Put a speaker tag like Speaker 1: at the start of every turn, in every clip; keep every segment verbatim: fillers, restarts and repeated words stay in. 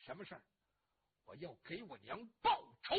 Speaker 1: 什么事儿？我要给我娘报仇。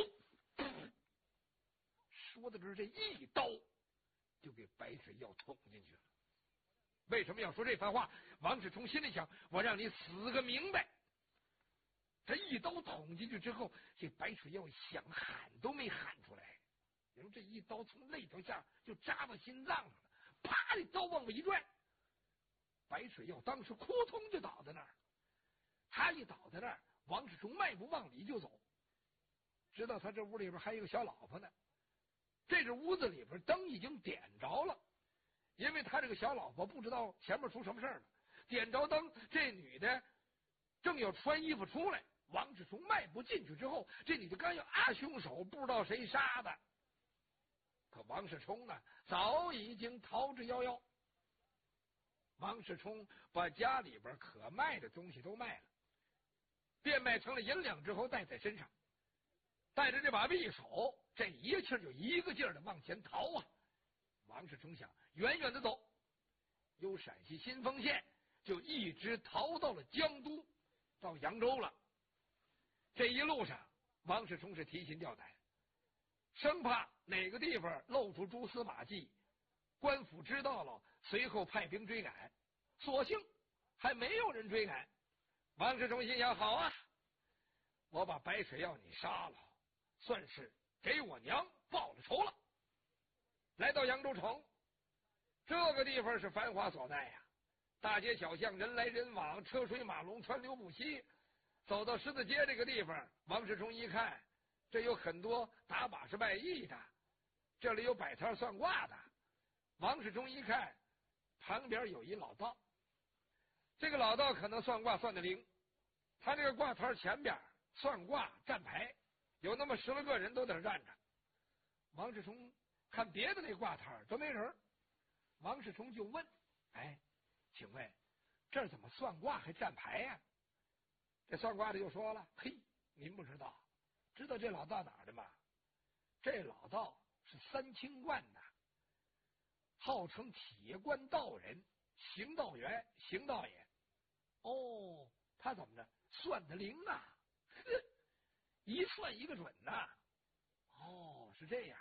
Speaker 1: 说到这儿，这一刀就给白水耀捅进去了。为什么要说这番话？王世充心里想，我让你死个明白。这一刀捅进去之后，这白水耀想喊都没喊出来，因为这一刀从肋条下就扎到心脏上了，啪，这刀往外一拽，白水耀当时扑通就倒在那儿。他一倒在那儿，王世充迈步往里就走，知道他这屋里边还有个小老婆呢。这只屋子里边灯已经点着了，因为他这个小老婆不知道前面出什么事儿了，点着灯，这女的正要穿衣服出来，王世充迈步进去之后，这女的刚要啊凶手，不知道谁杀的，可王世充呢早已经逃之夭夭。王世充把家里边可卖的东西都卖了，变卖成了银两之后带在身上，带着这把匕首，这一气就一个劲儿的往前逃啊！王世充想远远的走，由陕西新丰县就一直逃到了江都，到扬州了。这一路上，王世充是提心吊胆，生怕哪个地方露出蛛丝马迹，官府知道了，随后派兵追赶。所幸还没有人追赶。王世充心想：好啊，我把白水耀你杀了，算是给我娘报了仇了。来到扬州城，这个地方是繁华所在呀，大街小巷人来人往，车水马龙，川流不息。走到十字街这个地方，王世充一看，这有很多打把式卖艺的，这里有摆摊算卦的。王世充一看，旁边有一老道，这个老道可能算卦算得灵，他这个卦摊前边算卦站牌，有那么十来个人都在那站着。王世充看别的那卦摊都没人，王世充就问：哎，请问这儿怎么算卦还站牌呀、啊？这算卦的就说了：嘿，您不知道，知道这老道哪儿的吗？这老道是三清观的，号称铁观道人，行道员，行道也。哦，他怎么着？算得灵啊！呵，一算一个准呐、啊！哦，是这样。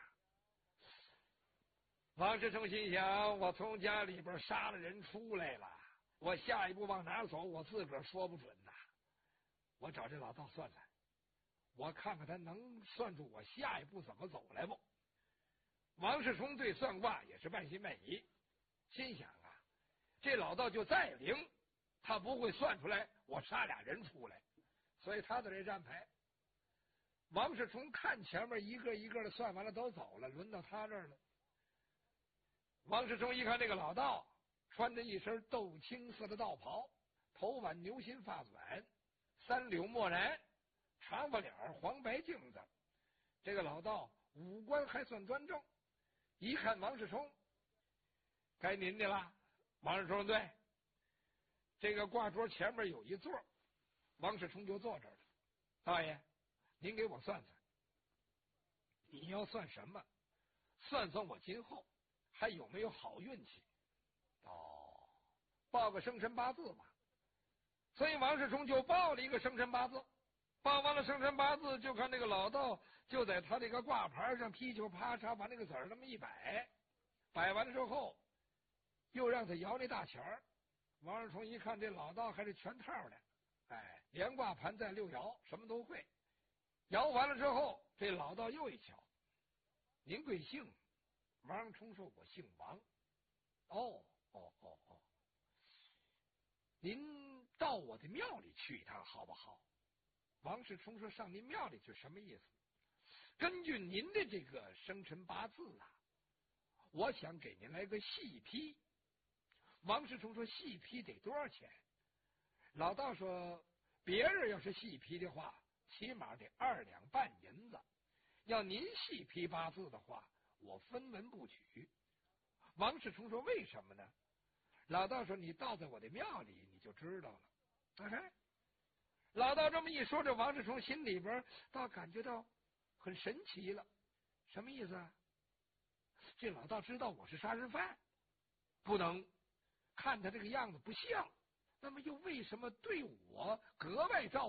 Speaker 1: 王世充心想：我从家里边杀了人出来了，我下一步往哪走，我自个儿说不准呐。我找这老道算算，我看看他能算出我下一步怎么走来不？王世充对算卦也是半信半疑，心想啊，这老道就再灵，他不会算出来我杀俩人出来，所以他在这站牌。王世充看前面一个一个的算完了都走了，轮到他这儿了。王世充一看这个老道穿着一身豆青色的道袍，头挽牛心发短，三绺墨髯，长发脸，黄白镜子，这个老道五官还算端正。一看王世充，该您的了。王世充对，这个挂桌前面有一座，王世充就坐这儿了。大爷，您给我算算，你要算什么？算算我今后还有没有好运气？哦，报个生辰八字吧。所以王世充就报了一个生辰八字，报完了生辰八字，就看那个老道就在他这个挂牌上噼里啪嚓把那个子儿那么一摆，摆完了之后，又让他摇那大钱儿。王世充一看这老道还是全套的，哎，连挂盘带六爻，什么都会。摇完了之后，这老道又一瞧：您贵姓？王世充说：我姓王。哦哦哦哦，您到我的庙里去一趟好不好？王世充说：上您庙里去什么意思？根据您的这个生辰八字啊，我想给您来个细批。王世充说：细批得多少钱？老道说：别人要是细批的话，起码得二两半银子，要您细批八字的话，我分文不取。王世充说：为什么呢？老道说：你到在我的庙里你就知道了。哎，老道这么一说，这王世充心里边倒感觉到很神奇了。什么意思啊？这老道知道我是杀人犯？不能，看他这个样子不像，那么又为什么对我格外照